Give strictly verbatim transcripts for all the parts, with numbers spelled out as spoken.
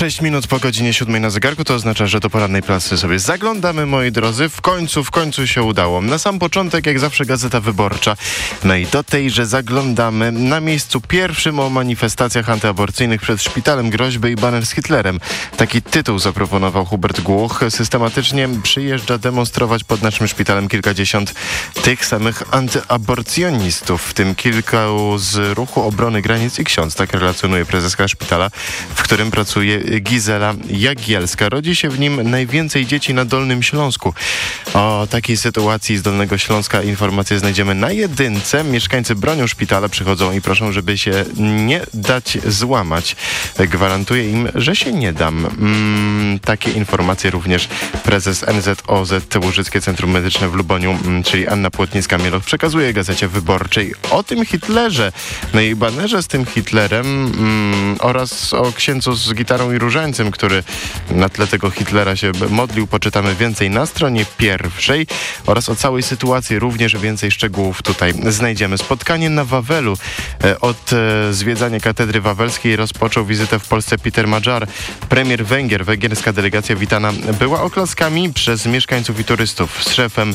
sześć minut po godzinie siódmej na zegarku, to oznacza, że do porannej prasy sobie zaglądamy, moi drodzy. W końcu, w końcu się udało. Na sam początek, jak zawsze, Gazeta Wyborcza. No i do tejże zaglądamy. Na miejscu pierwszym o manifestacjach antyaborcyjnych przed szpitalem groźby i baner z Hitlerem. Taki tytuł zaproponował Hubert Głuch. Systematycznie przyjeżdża demonstrować pod naszym szpitalem kilkadziesiąt tych samych antyaborcjonistów, w tym kilku z ruchu obrony granic i ksiądz. Tak relacjonuje prezeska szpitala, w którym pracuje Gizela Jagielska. Rodzi się w nim najwięcej dzieci na Dolnym Śląsku. O takiej sytuacji z Dolnego Śląska informacje znajdziemy na jedynce. Mieszkańcy bronią szpitala, przychodzą i proszą, żeby się nie dać złamać. Gwarantuję im, że się nie dam. Mm, takie informacje również prezes N Z O Z Łużyckie Centrum Medyczne w Luboniu, mm, czyli Anna Płotnicka-Mieloch, przekazuje Gazecie Wyborczej o tym Hitlerze. Na jej banerze z tym Hitlerem mm, oraz o księdzu z gitarą i różańcem, który na tle tego Hitlera się modlił, poczytamy więcej na stronie pierwszej, oraz o całej sytuacji również więcej szczegółów tutaj znajdziemy. Spotkanie na Wawelu. Od zwiedzania katedry wawelskiej rozpoczął wizytę w Polsce Peter Magyar, premier Węgier. Węgierska delegacja witana była oklaskami przez mieszkańców i turystów. Z szefem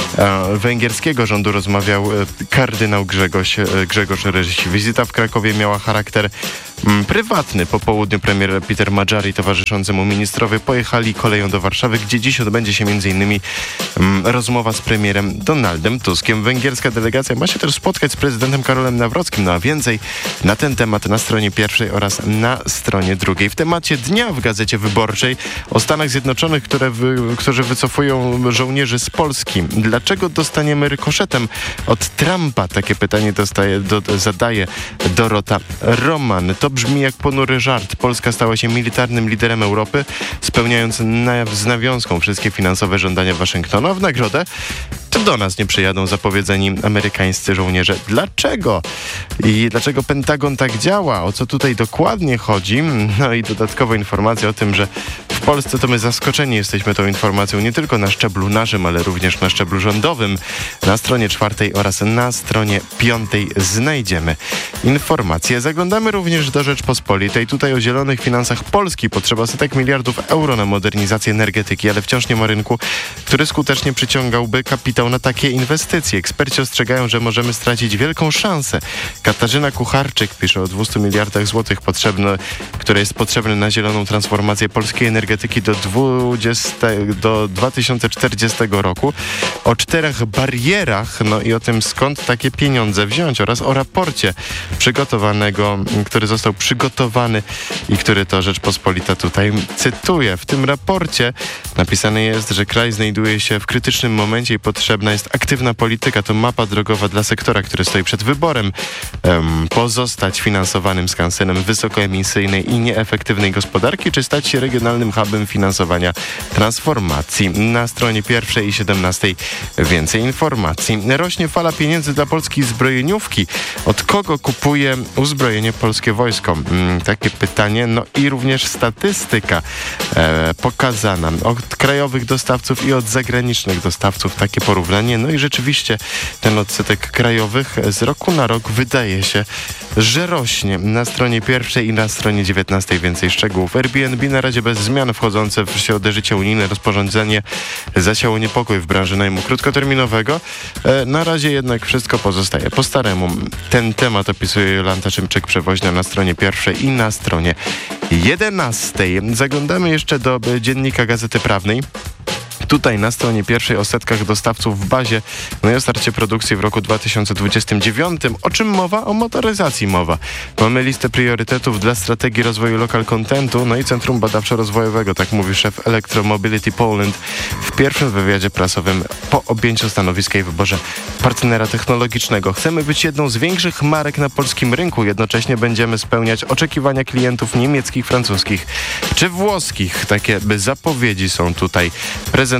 e, węgierskiego rządu rozmawiał kardynał Grzegorz, Grzegorz Ryś. Wizyta w Krakowie miała charakter mm, prywatny. Po południu premier Peter Magyar i towarzyszący mu ministrowie pojechali koleją do Warszawy, gdzie dziś odbędzie się między innymi mm, rozmowa z premierem Donaldem Tuskiem. Węgierska delegacja ma się też spotkać z prezydentem Karolem Nawrockim. No a więcej na ten temat na stronie pierwszej oraz na stronie drugiej. W temacie dnia w Gazecie Wyborczej o Stanach Zjednoczonych, które wy, którzy wycofują żołnierzy z Polski. Dlaczego dostaniemy rykoszetem od Trumpa? Takie pytanie dostaje, do, zadaje Dorota Roman. To brzmi jak ponury żart. Polska stała się militarnym liderem Europy, spełniając na, z nawiązką wszystkie finansowe żądania Waszyngtonu, a w nagrodę to do nas nie przyjadą zapowiedzeni amerykańscy żołnierze. Dlaczego? I dlaczego Pentagon tak działa? O co tutaj dokładnie chodzi? No i dodatkowa informacja o tym, że w Polsce to my zaskoczeni jesteśmy tą informacją nie tylko na szczeblu naszym, ale również na szczeblu rządowym. Na stronie czwartej oraz na stronie piątej znajdziemy informacje. Zaglądamy również do Rzeczpospolitej. Tutaj o zielonych finansach Polski. Potrzeba setek miliardów euro na modernizację energetyki, ale wciąż nie ma rynku, który skutecznie przyciągałby kapitał na takie inwestycje. Eksperci ostrzegają, że możemy stracić wielką szansę. Katarzyna Kucharczyk pisze o dwustu miliardach złotych, potrzebne, które jest potrzebne na zieloną transformację polskiej energetyki do, dwudziestego, do dwa tysiące czterdziestego roku. O czterech barierach, no i o tym, skąd takie pieniądze wziąć, oraz o raporcie przygotowanego, który został przygotowany i który to Rzeczpospolita tutaj cytuje. W tym raporcie napisane jest, że kraj znajduje się w krytycznym momencie i potrzebna jest aktywna polityka. To mapa drogowa dla sektora, który stoi przed wyborem. Um, pozostać finansowanym skansenem wysokoemisyjnej i nieefektywnej gospodarki, czy stać się regionalnym hubem finansowania transformacji. Na stronie pierwszej i siedemnastej więcej informacji. Rośnie fala pieniędzy dla polskiej zbrojeniówki. Od kogo kupuje uzbrojenie polskie wojsko? Hmm, takie pytanie. No i również statystyka e, pokazana od krajowych dostawców i od zagranicznych dostawców. Takie porównanie. No i rzeczywiście ten odsetek krajowych z roku na rok wydaje się, że rośnie. Na stronie pierwszej i na stronie dziewiętnastej więcej szczegółów. Airbnb na razie bez zmian. Wchodzące w życie unijne rozporządzenie zasiało niepokój w branży najmu krótkoterminowego. E, na razie jednak wszystko pozostaje po staremu. Ten temat opisuje Jolanta Szymczyk-Przewoźnia na stronie pierwszej i na stronie jedenastej. Zaglądamy jeszcze do dziennika Gazety Prawnej. Tutaj na stronie pierwszej o setkach dostawców w bazie, no i o starcie produkcji w roku dwa tysiące dwudziestym dziewiątym. O czym mowa? O motoryzacji mowa. Mamy listę priorytetów dla strategii rozwoju local contentu, no i Centrum Badawczo-Rozwojowego, tak mówi szef Electromobility Poland w pierwszym wywiadzie prasowym po objęciu stanowiska i wyborze partnera technologicznego. Chcemy być jedną z większych marek na polskim rynku, jednocześnie będziemy spełniać oczekiwania klientów niemieckich, francuskich czy włoskich. Takie by zapowiedzi są tutaj prezentowane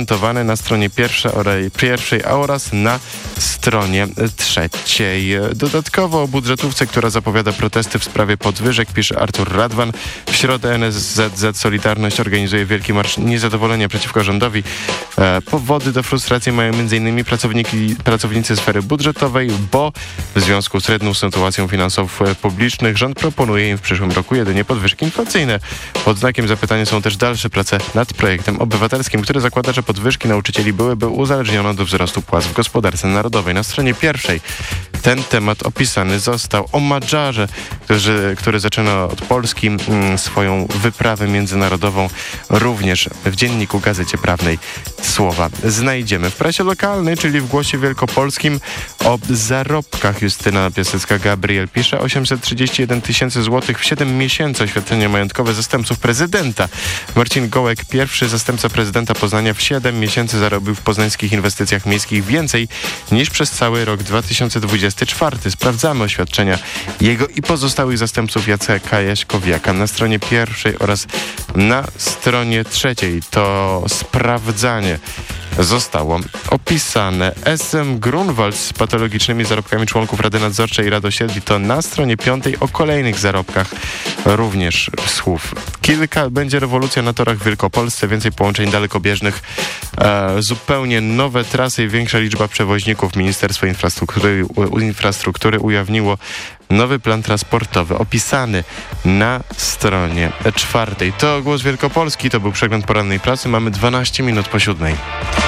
prezentowany na stronie pierwszej pierwszej oraz na stronie trzeciej. Dodatkowo o budżetówce, która zapowiada protesty w sprawie podwyżek, pisze Artur Radwan. W środę N S Z Z Solidarność organizuje wielki marsz niezadowolenia przeciwko rządowi. E, powody do frustracji mają m.in. pracowniki, pracownicy sfery budżetowej, bo w związku z trudną sytuacją finansów publicznych rząd proponuje im w przyszłym roku jedynie podwyżki inflacyjne. Pod znakiem zapytania są też dalsze prace nad projektem obywatelskim, który zakłada, że podwyżki nauczycieli byłyby uzależnione od wzrostu płac w gospodarce narodowej. Na stronie pierwszej ten temat opisany został. O Madżarze, który, który zaczyna od Polski mm, swoją wyprawę międzynarodową, również w Dzienniku Gazecie Prawnej słowa znajdziemy. W prasie lokalnej, czyli w Głosie Wielkopolskim, o zarobkach Justyna Piasecka-Gabriel pisze: osiemset trzydzieści jeden tysięcy złotych w siedem miesięcy oświadczenie majątkowe zastępców prezydenta. Marcin Gołek, pierwszy zastępca prezydenta Poznania, w siedem miesięcy zarobił w poznańskich inwestycjach miejskich więcej niż przez cały rok dwa tysiące dwudziesty czwarty. Sprawdzamy oświadczenia jego i pozostałych zastępców Jaceka Jaśkowiaka na stronie pierwszej oraz na stronie trzeciej. To sprawdzanie zostało opisane. S M Grunwald z patologicznymi zarobkami członków Rady Nadzorczej i Rad Osiedli, to na stronie piątej. O kolejnych zarobkach również słów kilka. Będzie rewolucja na torach w Wielkopolsce, więcej połączeń dalekobieżnych, e, zupełnie nowe trasy i większa liczba przewoźników. Ministerstwo Infrastruktury, u, infrastruktury ujawniło nowy plan transportowy opisany na stronie czwartej. To Głos Wielkopolski, to był przegląd porannej prasy. Mamy dwanaście minut po siódmej.